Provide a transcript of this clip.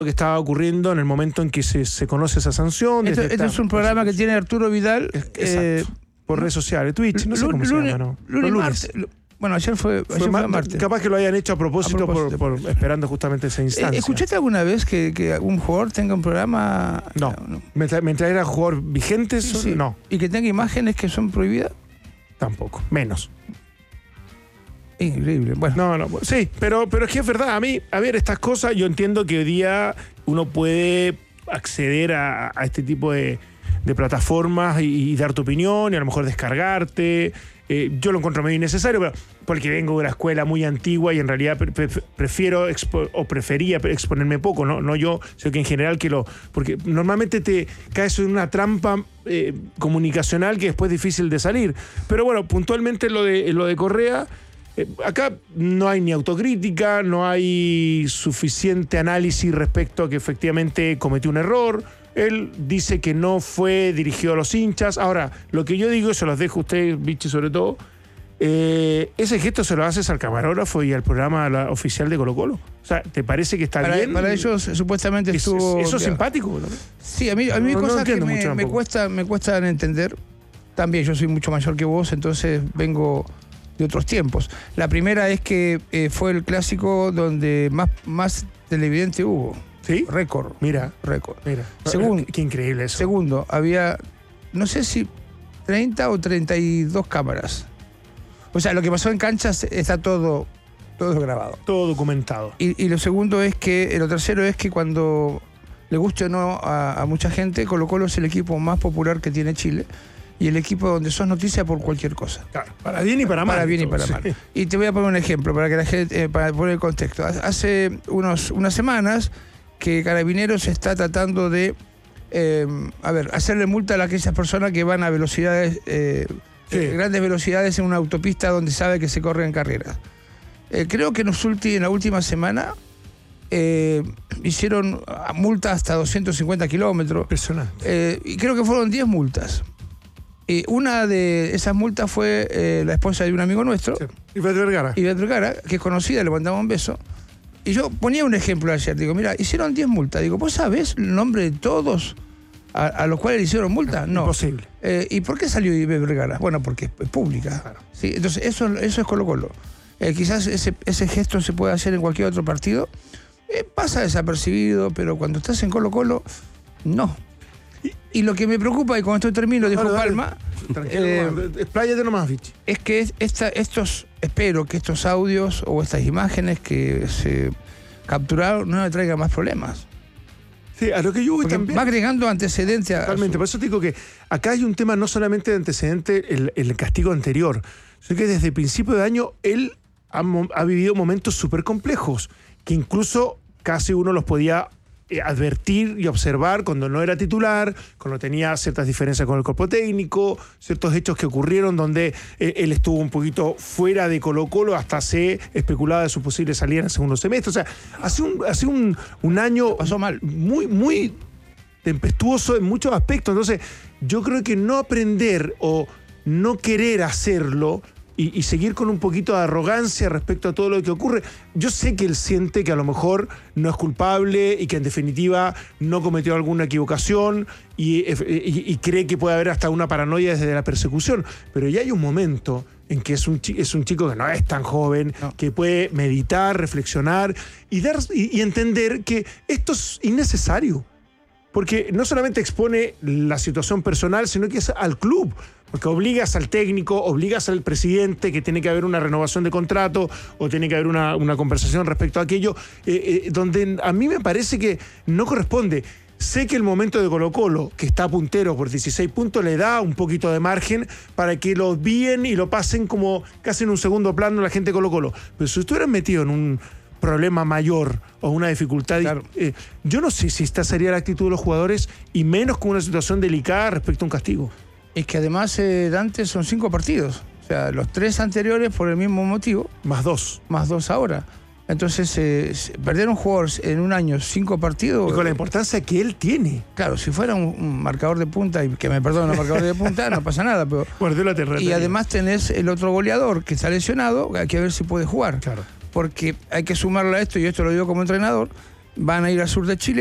que estaba ocurriendo en el momento en que se conoce esa sanción. Esto es un programa que tiene Arturo Vidal. Exacto. Por redes sociales, Twitch, no sé cómo se llama, ¿no? Lunes. Bueno, ayer fue martes. Capaz que lo hayan hecho a propósito, por esperando justamente esa instancia. ¿Escuchaste alguna vez que un jugador tenga un programa? No. Mientras era jugador vigente, Sí. no. ¿Y que tenga imágenes que son prohibidas? Tampoco, menos. Increíble. Bueno. No, sí, pero es que es verdad. A ver, estas cosas, yo entiendo que hoy día uno puede acceder a este tipo de plataformas y dar tu opinión y a lo mejor descargarte. Yo lo encuentro medio innecesario, pero porque vengo de la escuela muy antigua y en realidad prefería exponerme poco, no yo, sino que en general porque normalmente te caes en una trampa comunicacional que después es difícil de salir. Pero bueno, puntualmente lo de Correa, acá no hay ni autocrítica, no hay suficiente análisis respecto a que efectivamente cometió un error. Él dice que no fue dirigido a los hinchas. Ahora, lo que yo digo, se los dejo a usted, Vichy, sobre todo, ese gesto se lo haces al camarógrafo y al programa oficial de Colo-Colo. O sea, ¿te parece que está bien? Para ellos supuestamente estuvo... ¿Eso es simpático? ¿No? Sí, a mí hay cosas que me cuestan entender. También yo soy mucho mayor que vos, entonces vengo de otros tiempos. La primera es que fue el clásico donde más televidente hubo. ¿Sí? Récord. Mira. Segundo, qué increíble eso. Segundo, había, no sé si 30 o 32 cámaras. O sea, lo que pasó en canchas está todo grabado. Todo documentado. Y lo tercero es que cuando le guste o no a mucha gente, Colo-Colo es el equipo más popular que tiene Chile y el equipo donde sos noticia por cualquier cosa. Claro, para bien y para mal. Para bien y para mal. Y te voy a poner un ejemplo para que la gente, para poner el contexto. Hace unas semanas que Carabineros está tratando de hacerle multa a aquellas personas que van a velocidades, grandes velocidades en una autopista donde sabe que se corren carreras. Creo que en la última semana hicieron multas hasta 250 kilómetros. Impresionante. Y creo que fueron 10 multas. Una de esas multas fue la esposa de un amigo nuestro. Sí. Ivette Vergara, que es conocida, le mandamos un beso. Y yo ponía un ejemplo ayer, digo, mira, hicieron 10 multas. Digo, ¿vos sabés el nombre de todos a los cuales le hicieron multas? No. Imposible. ¿Y por qué salió Ivette Vergara? Bueno, porque es pública. Claro. ¿Sí? Entonces, eso es Colo-Colo. Quizás ese gesto se puede hacer en cualquier otro partido. Pasa desapercibido, pero cuando estás en Colo-Colo, no. Y lo que me preocupa, y con esto termino, dijo Palma, expláyate nomás, Vichy. es que espero que estos audios o estas imágenes que se capturaron no le traigan más problemas. Sí, a lo que yo voy también. Va agregando antecedentes. Totalmente, por eso te digo que acá hay un tema no solamente de antecedente, el castigo anterior, sino que desde el principio de año él ha vivido momentos súper complejos, que incluso casi uno los podía advertir y observar cuando no era titular, cuando tenía ciertas diferencias con el cuerpo técnico, ciertos hechos que ocurrieron donde él estuvo un poquito fuera de Colo-Colo, hasta se especulaba de su posible salida en el segundo semestre. O sea, hace un año pasó mal, muy, muy tempestuoso en muchos aspectos. Entonces, yo creo que no aprender o no querer hacerlo y seguir con un poquito de arrogancia respecto a todo lo que ocurre. Yo sé que él siente que a lo mejor no es culpable y que en definitiva no cometió alguna equivocación y cree que puede haber hasta una paranoia desde la persecución, pero ya hay un momento en que es un chico que no es tan joven, que puede meditar, reflexionar y entender que esto es innecesario. Porque no solamente expone la situación personal, sino que es al club. Porque obligas al técnico, obligas al presidente, que tiene que haber una renovación de contrato o tiene que haber una conversación respecto a aquello, donde a mí me parece que no corresponde. Sé que el momento de Colo-Colo, que está puntero por 16 puntos, le da un poquito de margen para que lo obvíen y lo pasen como casi en un segundo plano la gente de Colo-Colo. Pero si estuvieran metido en un problema mayor o una dificultad, claro, yo no sé si esta sería la actitud de los jugadores, y menos con una situación delicada respecto a un castigo. Es que además, Dante, son 5 partidos. O sea, los 3 anteriores por el mismo motivo. Más 2. Más 2 ahora. Entonces, perder un jugador en un año 5 partidos... Y con la importancia que él tiene. Claro, si fuera un marcador de punta, y que me perdonen, un marcador de punta, no pasa nada. Pero, y además tenés el otro goleador que está lesionado, hay que ver si puede jugar. Claro. Porque hay que sumarle a esto, y esto lo digo como entrenador, van a ir al sur de Chile.